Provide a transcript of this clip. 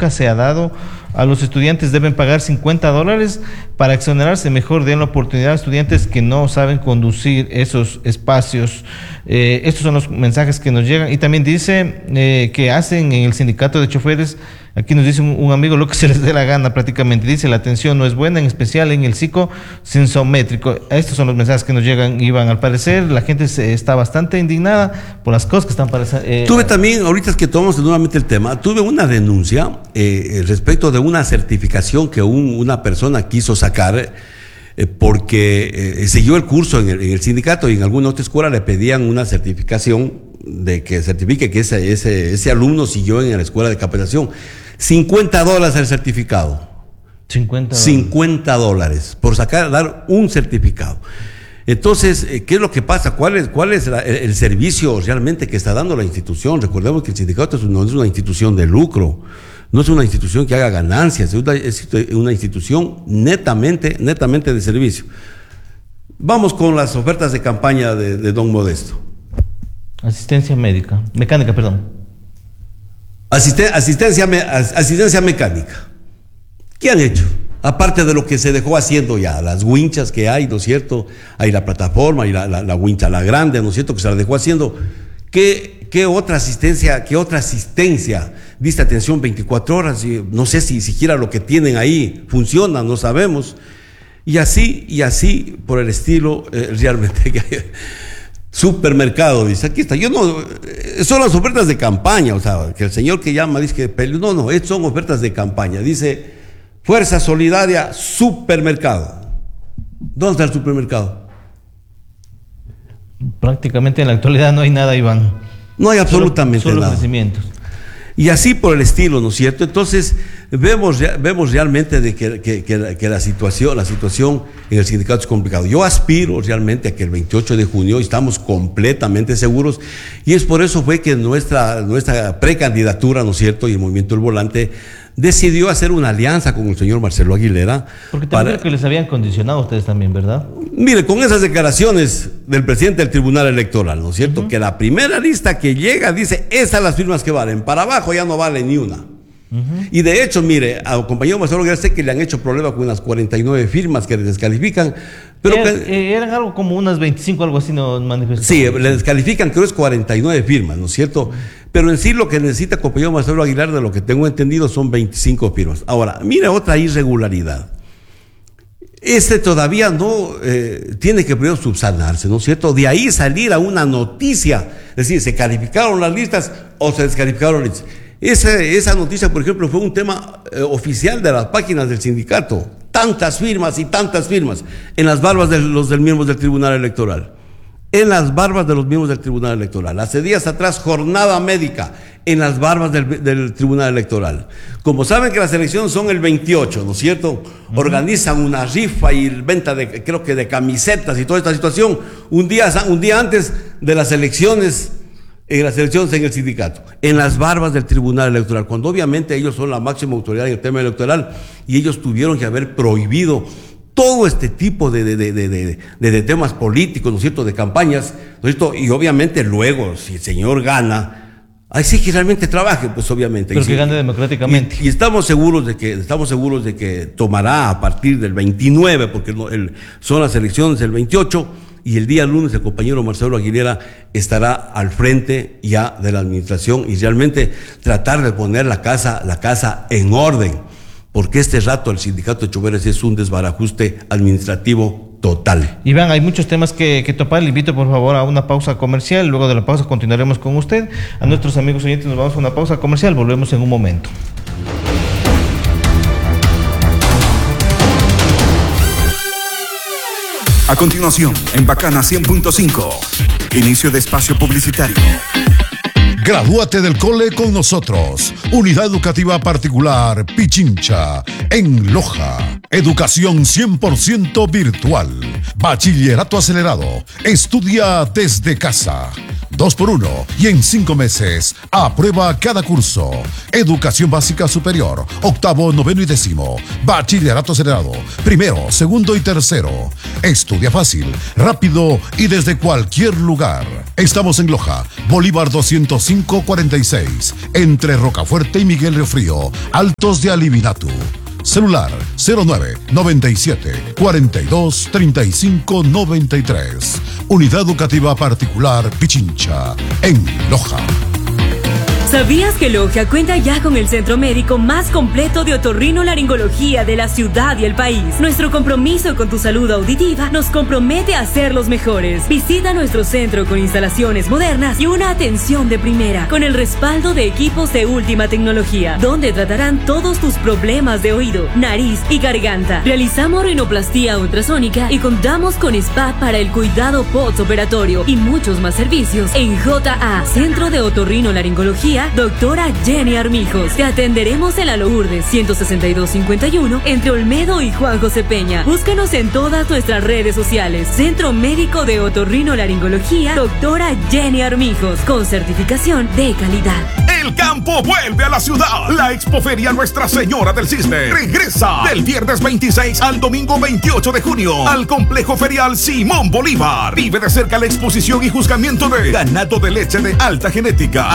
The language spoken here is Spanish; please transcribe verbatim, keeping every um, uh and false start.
nunca se ha dado. A los estudiantes deben pagar cincuenta dólares para exonerarse. Mejor den la oportunidad a estudiantes que no saben conducir esos espacios. Eh, estos son los mensajes que nos llegan. Y también dice eh, que hacen en el sindicato de choferes, aquí nos dice un, un amigo, lo que se les dé la gana prácticamente. Dice, la atención no es buena, en especial en el psicosensométrico. Estos son los mensajes que nos llegan, Iván. Al parecer la gente se, está bastante indignada por las cosas que están pasando. Eh, tuve también, ahorita es que tomamos nuevamente el tema, tuve una denuncia eh, respecto de una certificación que un, una persona quiso sacar eh, porque eh, siguió el curso en el, en el sindicato y en alguna otra escuela le pedían una certificación de que certifique que ese, ese, ese alumno siguió en la escuela de capacitación. cincuenta dólares el certificado. cincuenta dólares. cincuenta dólares por sacar, dar un certificado. Entonces, ¿qué es lo que pasa? ¿Cuál es, cuál es la, el, el servicio realmente que está dando la institución? Recordemos que el sindicato no es una institución de lucro, no es una institución que haga ganancias, es una, es una institución netamente, netamente de servicio. Vamos con las ofertas de campaña de, de don Modesto. Asistencia médica, mecánica, perdón. Asisten, asistencia, asistencia mecánica. ¿Qué han hecho? Aparte de lo que se dejó haciendo ya, las winchas que hay, ¿no es cierto? Hay la plataforma y la, la, la wincha, la grande, ¿no es cierto? Que se la dejó haciendo. ¿Qué, qué otra asistencia, qué otra asistencia? Diste atención veinticuatro horas, y no sé si siquiera lo que tienen ahí funciona, no sabemos. Y así, y así, por el estilo, eh, realmente... Supermercado, dice, aquí está. Yo no, son las ofertas de campaña, o sea, que el señor que llama dice que no, no, son ofertas de campaña. Dice, Fuerza Solidaria, supermercado. ¿Dónde está el supermercado? Prácticamente en la actualidad no hay nada, Iván. No hay absolutamente solo, solo nada. Ofrecimientos. Y así por el estilo, ¿no es cierto? Entonces, vemos, vemos realmente de que, que, que, la, que la situación, la situación en el sindicato es complicada. Yo aspiro realmente a que el veintiocho de junio estamos completamente seguros, y es por eso fue que nuestra, nuestra precandidatura, ¿no es cierto?, y el Movimiento del Volante decidió hacer una alianza con el señor Marcelo Aguilera. Porque también para... creo que les habían condicionado a ustedes también, ¿verdad? Mire, con esas declaraciones del presidente del Tribunal Electoral, ¿no es cierto? Uh-huh. Que la primera lista que llega dice, esas son las firmas que valen, para abajo ya no vale ni una. Uh-huh. Y de hecho, mire, al compañero Marcelo Aguilera sé que le han hecho problema con unas cuarenta y nueve firmas que le descalifican, pero... Era, que, eran algo como unas veinticinco, algo así, no manifestaron. Sí, le descalifican, creo es cuarenta y nueve firmas, ¿no es cierto? Uh-huh. Pero en sí lo que necesita el compañero Marcelo Aguilar, de lo que tengo entendido, son veinticinco firmas. Ahora, mira otra irregularidad. Este todavía no eh, tiene que primero subsanarse, ¿no es cierto? De ahí salir a una noticia, es decir, se calificaron las listas o se descalificaron las listas. Esa, esa noticia, por ejemplo, fue un tema eh, oficial de las páginas del sindicato. Tantas firmas y tantas firmas en las barbas de los del miembros del Tribunal Electoral. En las barbas de los miembros del Tribunal Electoral. Hace días atrás, jornada médica en las barbas del, del Tribunal Electoral. Como saben que las elecciones son el veintiocho, ¿no es cierto? Uh-huh. Organizan una rifa y venta de, creo que de camisetas y toda esta situación un día, un día antes de las elecciones, en las elecciones en el sindicato, en las barbas del Tribunal Electoral, cuando obviamente ellos son la máxima autoridad en el tema electoral y ellos tuvieron que haber prohibido todo este tipo de, de, de, de, de, de, de temas políticos, ¿no es cierto?, de campañas, ¿no es cierto? Y obviamente luego, si el señor gana, ahí sí que realmente trabaje, pues obviamente. Pero y que sí, gane democráticamente. Y, y estamos seguros de que estamos seguros de que tomará a partir del veintinueve, porque el, el, son las elecciones del veintiocho, y el día lunes el compañero Marcelo Aguilera estará al frente ya de la administración y realmente tratar de poner la casa, la casa en orden. Porque este rato el sindicato de choferes es un desbarajuste administrativo total. Iván, hay muchos temas que, que topar. Le invito por favor a una pausa comercial. Luego de la pausa continuaremos con usted. A nuestros amigos oyentes nos vamos a una pausa comercial. Volvemos en un momento. A continuación, en Bacana cien punto cinco, inicio de espacio publicitario. Gradúate del cole con nosotros. Unidad Educativa Particular Pichincha, en Loja. Educación cien por ciento virtual. Bachillerato acelerado. Estudia desde casa. Dos por uno y en cinco meses. Aprueba cada curso. Educación básica superior. Octavo, noveno y décimo. Bachillerato acelerado. Primero, segundo y tercero. Estudia fácil, rápido y desde cualquier lugar. Estamos en Loja, Bolívar doscientos cinco cuarenta y seis, entre Rocafuerte y Miguel Riofrío, Altos de Alivinatu. Celular cero nueve noventa y siete cuarenta y dos treinta y cinco noventa y tres. Unidad Educativa Particular Pichincha, en Loja. ¿Sabías que Loja cuenta ya con el centro médico más completo de otorrinolaringología de la ciudad y el país? Nuestro compromiso con tu salud auditiva nos compromete a ser los mejores. Visita nuestro centro con instalaciones modernas y una atención de primera, con el respaldo de equipos de última tecnología, donde tratarán todos tus problemas de oído, nariz y garganta. Realizamos rinoplastía ultrasónica y contamos con spa para el cuidado postoperatorio y muchos más servicios en J A, Centro de Otorrinolaringología Doctora Jenny Armijos. Te atenderemos en la Lourdes ciento sesenta y dos cincuenta y uno entre Olmedo y Juan José Peña. Búscanos en todas nuestras redes sociales. Centro Médico de Otorrinolaringología Doctora Jenny Armijos, con certificación de calidad. El campo vuelve a la ciudad. La Expoferia Nuestra Señora del Cisne regresa del viernes veintiséis al domingo veintiocho de junio al complejo ferial Simón Bolívar. Vive de cerca la exposición y juzgamiento de ganado de leche de alta genética,